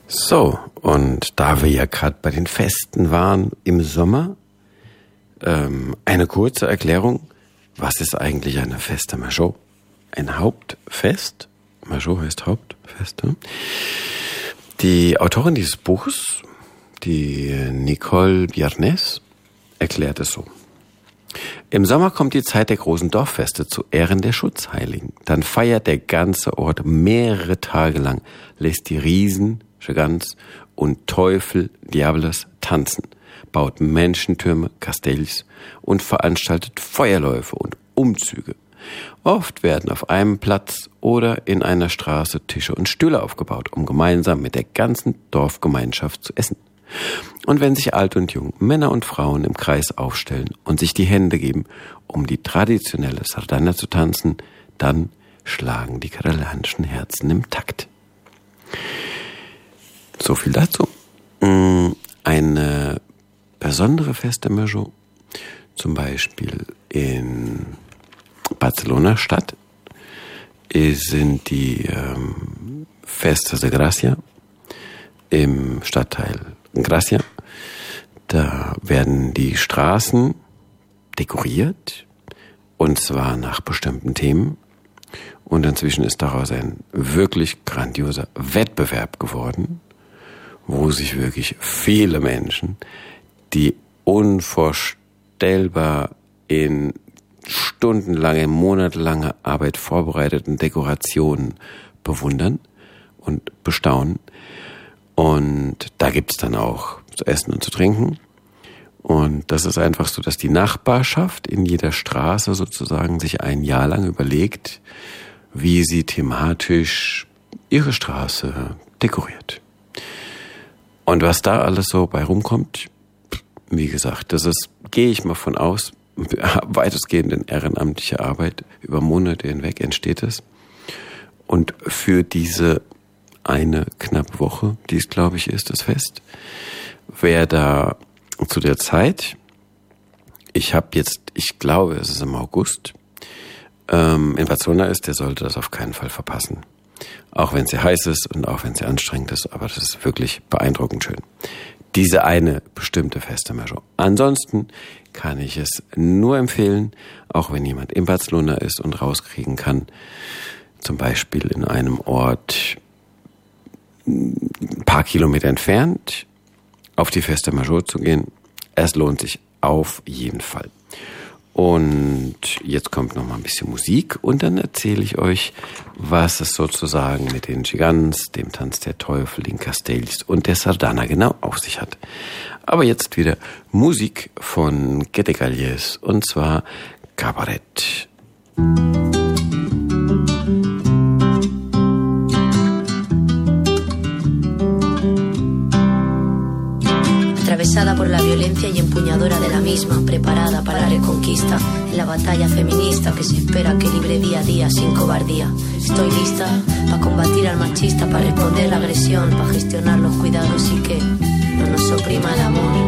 So, und da wir ja gerade bei den Festen waren im Sommer, eine kurze Erklärung. Was ist eigentlich eine Festa Major? Ein Hauptfest. Major heißt Hauptfest. Ne? Die Autorin dieses Buches, die Nicole Biernes, erklärt es so. Im Sommer kommt die Zeit der großen Dorffeste zu Ehren der Schutzheiligen. Dann feiert der ganze Ort mehrere Tage lang, lässt die Riesen, Gigants und Teufel, Diables tanzen, baut Menschentürme, Castells und veranstaltet Feuerläufe und Umzüge. Oft werden auf einem Platz oder in einer Straße Tische und Stühle aufgebaut, um gemeinsam mit der ganzen Dorfgemeinschaft zu essen. Und wenn sich alt und jung, Männer und Frauen im Kreis aufstellen und sich die Hände geben, um die traditionelle Sardana zu tanzen, dann schlagen die katalanischen Herzen im Takt. So viel dazu. Eine besondere Festa Major, zum Beispiel in Barcelona Stadt, sind die Festas de Gracia im Stadtteil Gracia. Da werden die Straßen dekoriert, und zwar nach bestimmten Themen. Und inzwischen ist daraus ein wirklich grandioser Wettbewerb geworden, wo sich wirklich viele Menschen, die unvorstellbar in stundenlange, monatelange Arbeit vorbereiteten Dekorationen bewundern und bestaunen. Und da gibt's dann auch zu essen und zu trinken. Und das ist einfach so, dass die Nachbarschaft in jeder Straße sozusagen sich ein Jahr lang überlegt, wie sie thematisch ihre Straße dekoriert. Und was da alles so bei rumkommt, wie gesagt, das ist, gehe ich mal von aus, weitestgehend in ehrenamtlicher Arbeit, über Monate hinweg entsteht es. Und für diese eine knappe Woche, die es, glaube ich, ist, das Fest, wer da zu der Zeit, ich glaube, es ist im August, in Barcelona ist, der sollte das auf keinen Fall verpassen. Auch wenn es sehr heiß ist und auch wenn es sehr anstrengend ist, aber das ist wirklich beeindruckend schön. Diese eine bestimmte Festa Major. Ansonsten kann ich es nur empfehlen, auch wenn jemand in Barcelona ist und rauskriegen kann, zum Beispiel in einem Ort ein paar Kilometer entfernt, auf die Festa Major zu gehen. Es lohnt sich auf jeden Fall. Und jetzt kommt noch mal ein bisschen Musik und dann erzähle ich euch, was es sozusagen mit den Gigants, dem Tanz der Teufel, den Castells und der Sardana genau auf sich hat. Aber jetzt wieder Musik von Gete Calles, und zwar Cabaret. Atravesada por la violencia y empuñadora de la misma, preparada para la reconquista, en la batalla feminista que se espera que libre día a día sin cobardía. Estoy lista para combatir al machista, para responder la agresión, para gestionar los cuidados y que no nos oprima el amor.